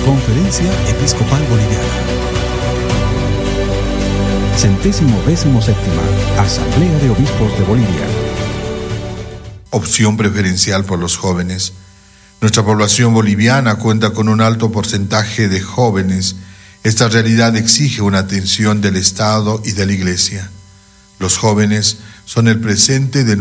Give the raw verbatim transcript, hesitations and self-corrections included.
Conferencia Episcopal Boliviana. Centésimo décimo séptima Asamblea de Obispos de Bolivia. Opción preferencial por los jóvenes. Nuestra población boliviana cuenta con un alto porcentaje de jóvenes. Esta realidad exige una atención del Estado y de la Iglesia. Los jóvenes son el presente de